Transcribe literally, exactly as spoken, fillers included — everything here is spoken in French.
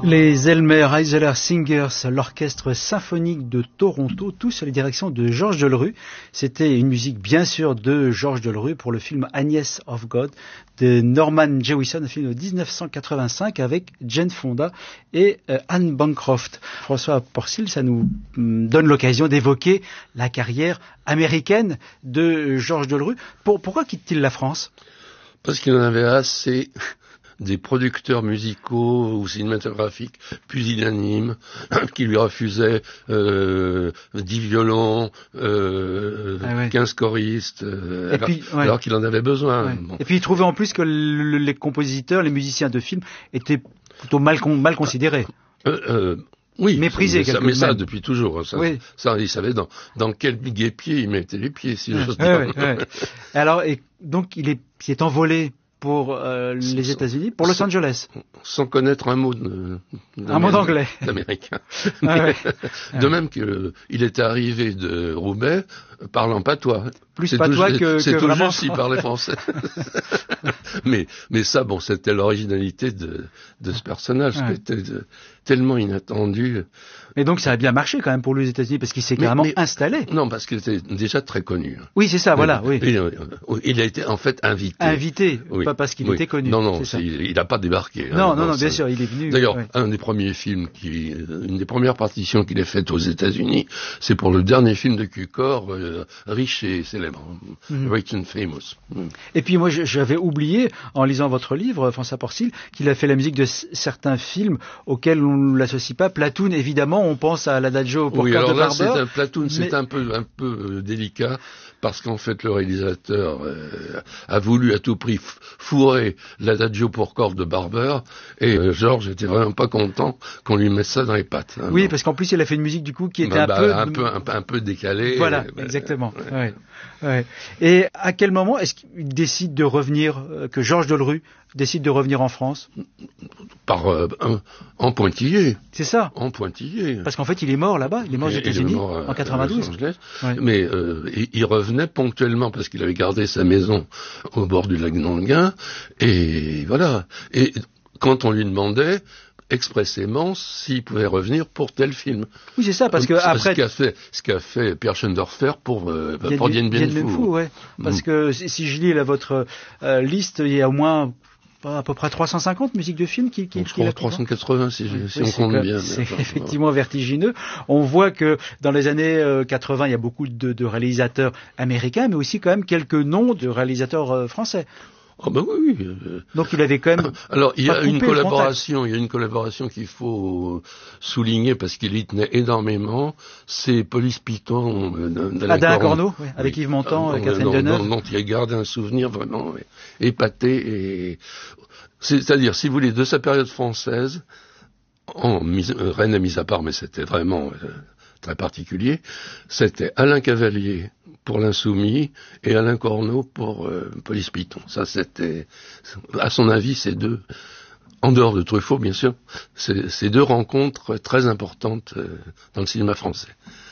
Les Elmer Isler Singers, l'orchestre symphonique de Toronto, tous sous les directions de Georges Delerue. C'était une musique bien sûr de Georges Delerue pour le film Agnès of God de Norman Jewison, un film de dix-neuf cent quatre-vingt-cinq avec Jane Fonda et euh, Anne Bancroft. François Porcil, ça nous mm, donne l'occasion d'évoquer la carrière américaine de Georges Delerue. Pour, pourquoi quitte-t-il la France ? Parce qu'il en avait assez des producteurs musicaux ou cinématographiques pusillanimes qui lui refusaient euh, dix violons, euh, ah ouais. quinze choristes, euh, alors, puis, ouais. alors qu'il en avait besoin. Ouais. Bon. Et puis il trouvait en plus que le, les compositeurs, les musiciens de films étaient plutôt mal, mal considérés. Euh, euh, Oui, méprisé ça, mais ça depuis toujours. Ça, oui. ça, il savait dans, dans quel guépier il mettait les pieds, si ouais, j'ose ouais, dire. Ouais, ouais. Alors, et donc, il est, il est envolé pour euh, les sans, États-Unis, pour Los sans, Angeles. Sans connaître un mot de, un mot d'anglais. D'américain. Ah ouais. De même qu'il était arrivé de Roubaix parlant patois. Plus patois que, que c'est tout vraiment... juste s'il parlait français. mais, mais ça, bon, c'était l'originalité de, de ce personnage ouais. qui était de, tellement inattendu. Mais donc ça a bien marché quand même pour lui aux États-Unis parce qu'il s'est mais, carrément mais, installé. Non, parce qu'il était déjà très connu. Oui, c'est ça, voilà. Mais, oui. Il, il a été en fait invité. Invité, oui. pas parce qu'il oui. était connu. Non, non, il n'a pas débarqué. Non, hein, non, non, bien sûr, il est venu. D'ailleurs, ouais. un des premiers films, qui, une des premières partitions qu'il ait faites aux États-Unis, c'est pour le dernier film de Cukor, euh, riche et célèbre, mm-hmm. Rich and Famous. Mm. Et puis moi, j'avais oublié, en lisant votre livre, François Porcil, qu'il a fait la musique de c- certains films auxquels on ne l'associe pas. Platoon, évidemment, on pense à l'Adagio pour oui, cordes de Barber. Oui, alors là, Platoon, mais... c'est un peu, un peu euh, délicat, parce qu'en fait, le réalisateur euh, a voulu à tout prix f- fourrer l'Adagio pour cordes de Barber, et euh, Georges était vraiment pas content qu'on lui mette ça dans les pattes. Hein, oui, non. parce qu'en plus, il a fait une musique du coup qui était bah, un, bah, peu... un peu, un peu, un peu décalée. Voilà, et, bah, exactement. Ouais. Ouais. Ouais. Et à quel moment est-ce qu'il décide de revenir, euh, que Georges Delerue décide de revenir en France ? Par euh, un, en pointillé. C'est ça. En pointillé. Parce qu'en fait, il est mort là-bas, il est mort aux États-Unis mort, en quatre-vingt-douze. Ouais. Mais euh, il, il revenait ponctuellement parce qu'il avait gardé sa maison au bord du lac Nanguin, et voilà. Et quand on lui demandait expressément s'il pouvait revenir pour tel film. Oui, c'est ça, parce que après... Ce qu'a fait, ce qu'a fait Pierre Schoendoerfer pour, euh, pour Dien Bien Phu. Phu, ouais. Parce mm. que si je lis là, votre euh, liste, il y a au moins à peu près trois cent cinquante musiques de films qui, qui, je crois trois cent quatre-vingts si, oui, si oui, on compte bien. C'est enfin, effectivement voilà. vertigineux. On voit que dans les années euh, quatre-vingts, il y a beaucoup de, de réalisateurs américains, mais aussi quand même quelques noms de réalisateurs euh, français. Ah ben oui, oui. Donc il avait quand même. Alors il y a une collaboration, il y a une collaboration qu'il faut souligner parce qu'il y tenait énormément. C'est Police Python d'Alain Corneau, oui, avec oui. Yves Montand, ah, et Catherine Deneuve. Dont il a gardé un souvenir vraiment épaté. Et c'est-à-dire, si vous voulez, de sa période française, en mise, euh, Reine à mise à part, mais c'était vraiment euh, très particulier. C'était Alain Cavalier pour l'Insoumis et Alain Corneau pour euh, Police Python. Ça, c'était, à son avis, ces deux, en dehors de Truffaut, bien sûr, ces deux rencontres très importantes euh, dans le cinéma français.